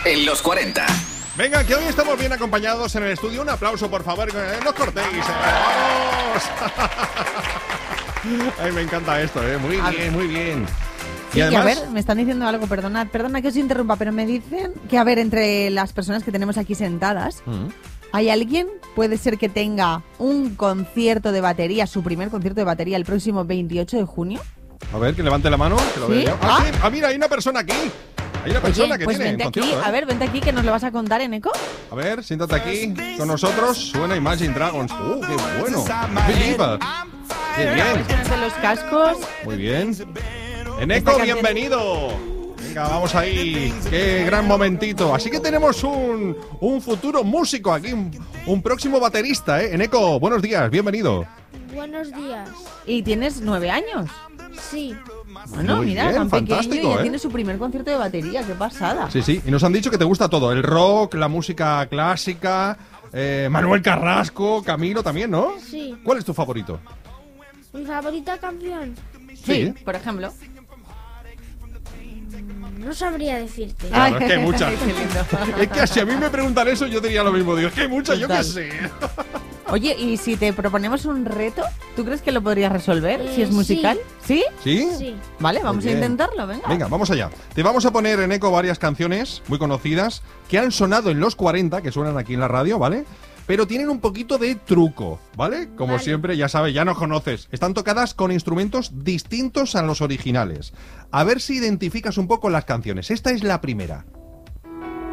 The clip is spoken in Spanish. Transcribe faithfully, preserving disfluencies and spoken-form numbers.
en los cuarenta. Venga, que hoy estamos bien acompañados en el estudio. Un aplauso, por favor, que no os cortéis. ¡Eh! ¡Vamos! Ay, me encanta esto, ¿eh? Muy bien, muy bien. Sí, y además... que a ver, me están diciendo algo, perdonad, perdona que os interrumpa, pero me dicen que, a ver, entre las personas que tenemos aquí sentadas, uh-huh. ¿hay alguien, puede ser que tenga un concierto de batería, su primer concierto de batería el próximo veintiocho de junio? A ver, que levante la mano, que lo ¿Sí? vea. Ah, ¿Ah? Sí. Ah, mira, hay una persona aquí. Hay una persona Oye, que pues tiene vente aquí, concierto, ¿eh? A ver, vente aquí, que nos lo vas a contar, en Eco. A ver, siéntate aquí con nosotros. Suena Imagine Dragons. ¡Uh, qué bueno! ¡Believer! ¡Qué bien! De los cascos. Muy bien. En Eco, bienvenido. Venga, vamos ahí. ¡Qué gran momentito! Así que tenemos un, un futuro músico aquí, un, un próximo baterista, ¿eh? En Eco, buenos días, bienvenido. Buenos días. ¿Y tienes nueve años? Sí. Bueno, Muy mira, bien, tan pequeño y ya ¿eh? tiene su primer concierto de batería, qué pasada. Sí, sí, y nos han dicho que te gusta todo, el rock, la música clásica, eh, Manuel Carrasco, Camilo también, ¿no? Sí. ¿Cuál es tu favorito? ¿Mi favorita canción? Sí, sí. Por ejemplo. No sabría decirte. Claro, es que hay muchas. Es que si a mí me preguntan eso, yo diría lo mismo. Digo, es que hay muchas, yo qué sé. Oye, y si te proponemos un reto, ¿tú crees que lo podrías resolver? Eh, si es musical. ¿Sí? ¿Sí? Sí. Vale, vamos a intentarlo, venga. Venga, vamos allá. Te vamos a poner en Eco varias canciones muy conocidas que han sonado en los cuarenta, que suenan aquí en la radio, ¿vale? Pero tienen un poquito de truco, ¿vale? Como vale. siempre, ya sabes, ya nos conoces. Están tocadas con instrumentos distintos a los originales. A ver si identificas un poco las canciones. Esta es la primera.